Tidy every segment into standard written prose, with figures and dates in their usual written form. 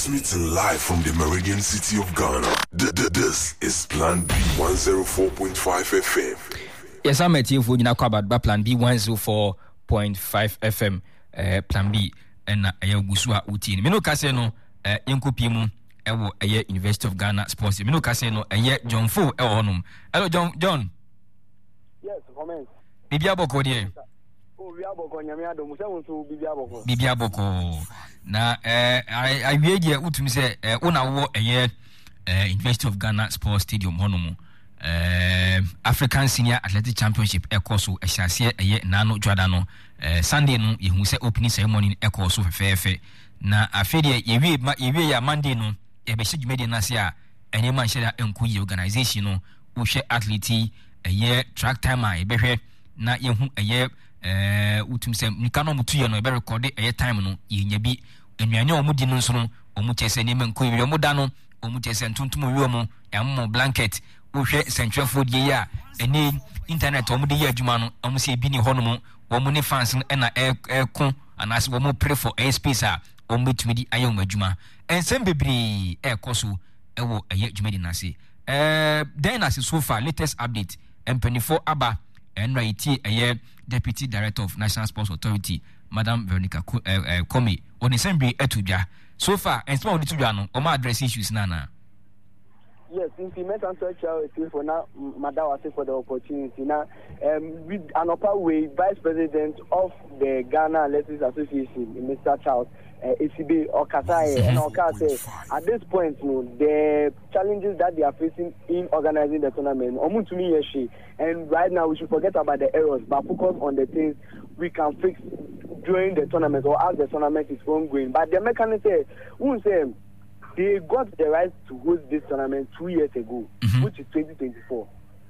Transmitting live from the Meridian city of Ghana. This is Plan B 104.5 FM. Yes, I'm at you for about Plan B 104.5 FM. Plan B and Ayagusua Utin. Mino Caseno, Incopimu, Ewo, University of Ghana Sports. Mino Caseno, John Fo, Elonum. Hello, John. Yes, comment. Bibiaboko, dear. Bibiaboko. Na I read here utum say una wo University of Ghana Sports Stadium honomu African Senior Athletic Championship ekoso ehyiase nano dwadano Sunday no yehu say opening ceremony ekoso fefefe na afede yewie ya Monday no be shigimede na se a enye man share enku organization no wo hwe athlete track timer e behwe na yehu utum say nika no mutu ye no e be record time no yenya bi enuane omudi no nso no omuchese ne menko ye omuda no omuchese ntuntum wi omu emmo blanket wohwe central food ye ya ene internet omudi ye adwuma no omu se bi ni hono omu ne fans na ko anase omu pray for a space a omu betumi di ayom adwuma ensem bebre ekoso ewo adwuma di nase then as so far latest update M24 aba NYT Deputy Director of National Sports Authority Madam Veronica Komi on assembly etudwa so far and small etudwa no o ma address issues nana. Yes, since you met answer for now, Madam was for the opportunity. Now, with an upper way, Vice President of the Ghana Athletics Association, Mr. Charles ACB Okasaye, and Okase, at this point, the challenges that they are facing in organizing the tournament, and right now we should forget about the errors, but focus on the things we can fix during the tournament or as the tournament is ongoing. But the mechanism say, they got the right to host this tournament 2 years ago, which is 2024.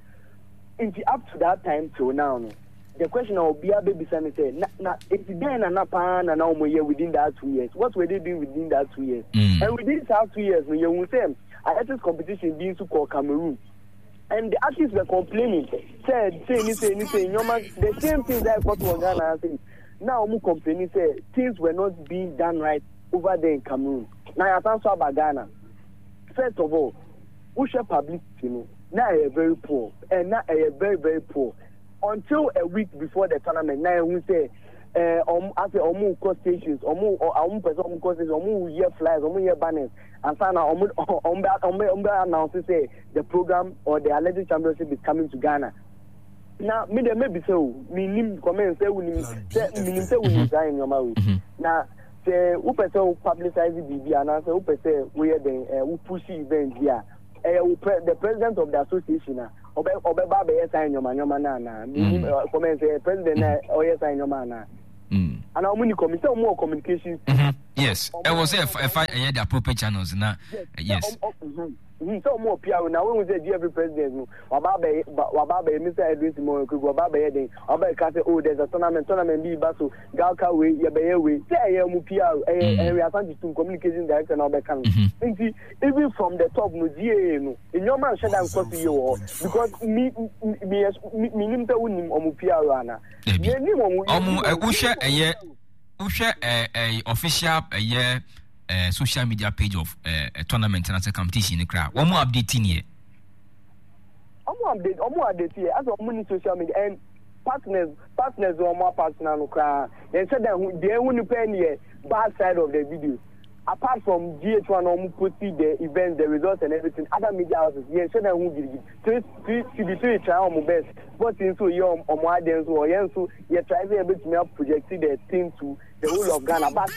Up to that time till now, the question of baby say, if then and now within that 2 years, what were they doing within that 2 years? And within that 2 years, you will say, athletics competition being to call Cameroon. And the athletes were complaining, said, the same thing that got to Ghana saying. Now, complaining, say things were not being done right over there in Cameroon. Now, I answer about Ghana. First of all, we share publicity. Now, I am very poor, and now I am very, very poor. Until a week before the tournament, now we say, after cost stations, cost stations, year flyers, year banners, and finally, announce say the program or the athletic championship is coming to Ghana. Now, maybe so. Me comment say we design your marriage. Now, say who person publicize the BB and answer who person we who push event here. The president of the association Obeba be sign your man na. Comment say president or sign your man. And how many more communications? Yes, I was if I had the appropriate channels now. Yes. So more PR now when we say every president Wababe Mr. Edwin Simon Wababe Eden Wababe say oh there's a tournament be baso Galka way way say PR and we are trying to communication director now back can even from the top no GA in your man shut down cost you because me nim te unim omu PR na official social media page of a tournament and a competition in the crowd. One more update in here. One more update here. As a many social media and partners or more partner no crowd. They said that they only pay bad side of the video. Apart from GH1 or put the events, the results and everything, other media houses, yeah, said that who give CB3 try on my best. But into your or more than so, you try to able to project the thing to the whole of Ghana. But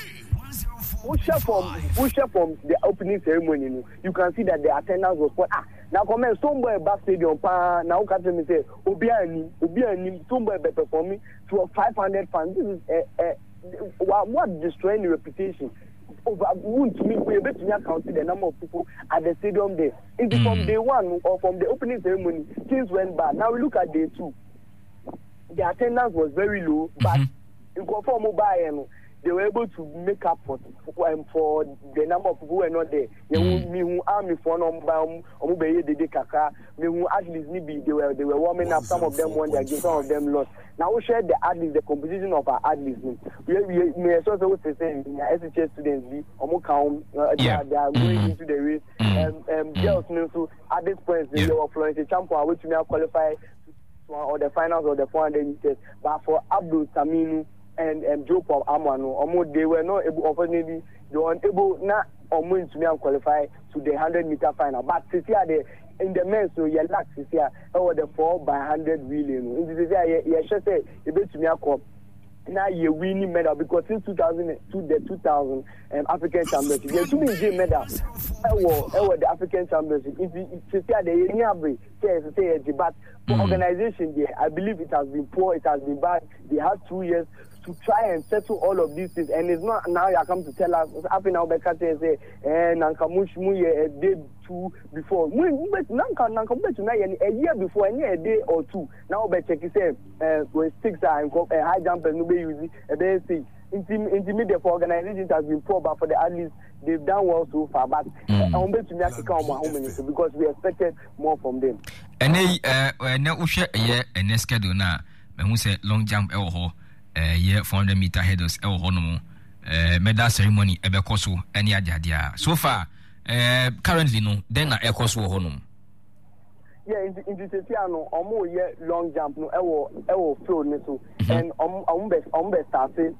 push up from the opening ceremony, you can see that the attendance was what now comment somewhere back stadium now can me say Obiani somewhere better for me to 500 fans. This is what destroying the reputation of me we able to count the number of people at the stadium there. It's from day one or from the opening ceremony things went bad. Now we look at day two. The attendance was very low, but in conform mobile they were able to make up for the number of people who were not there. Me who army for the kaka. Me who at least they were warming up. Some of them won their game, some of them lost. Now we share the athletes, the composition of our athletes. We also say SHS students they are going into the race. Girls so at this point they were Florence champion which may qualify or the finals or the 400 meters. But for Abdul Saminu and Joe Paul Amano, they were not able, unfortunately, they were unable not to qualify to the 100-meter final. But this year, in the men's, so you lack this year over the 4x100 relay. In this year, you should say, you bet to me now you winning medal because since 2002 the 2000 African Championship, you two win medal. The African Championship. It's say but for organization there, I believe it has been poor, it has been bad. They have 2 years to try and settle all of these things, and it's not now you come to tell us happy now Becca say Nankamush a day 2 before a year before a day or 2 now be check say when 6 and high jumpers no be using a day say intermediate for organizations has been poor, but for the athletes they've done well so far, but I'm bet to me because we expected more from them. And now we share a year and next schedule now when we say long jump year 400 meter hurdles medal ceremony ebekoso any adia so far currently no then na ekoso honum in this no omo ye long jump no ewo field ni so and be started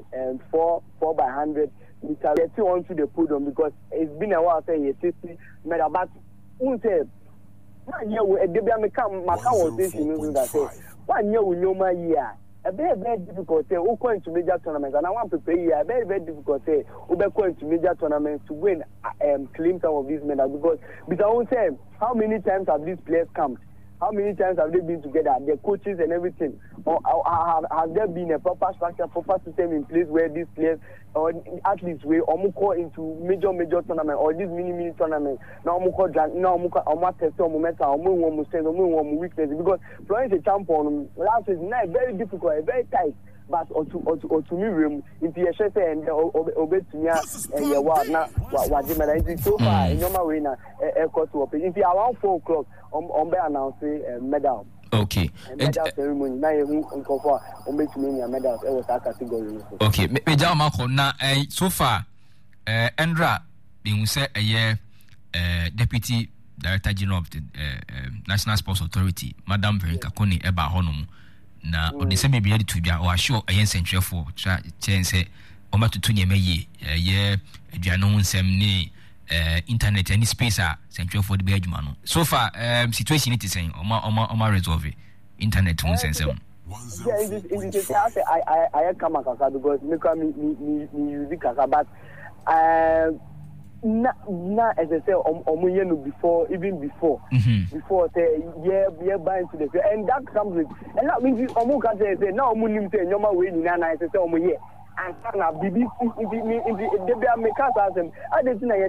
4x100 meter get onto the podium because it's been a while say 60 medal but unse one year we debia me come maka was this you that say 1 year we nyoma year a very difficult say who going to major tournaments and I want to prepare here very difficult say who be going to major tournaments to win claim some of these medals because I won't say how many times have these players come, how many times have they been together, their coaches and everything, or has there been a proper structure, proper system in place where these players or athletes will call into major tournament or this mini tournament now test weakness because Florence a champion last season very difficult, very tight. But or to me room if you say and obey to me what so far in your way na if you around 4 o'clock on be announce medal. Okay. Medal ceremony na you for obey to me medals e was that category. Okay, me jam mako na so far Endra being say a year deputy director general of the National Sports Authority Madam Veronica Kone eba honum na odi se bibia de tudwa o assure ayen centrefo chance o matutu nyeme ye aduano nsem ni internet any space a centrefo de be adwuma no so far situation it is saying o resolve internet nsem yeah in this I come akaka because me use kaka but na as I say no before even before say yeah buy into the and that comes with and that means can say now nim say nyoma we ni na say yeah and na BBC if me make us as them I didn't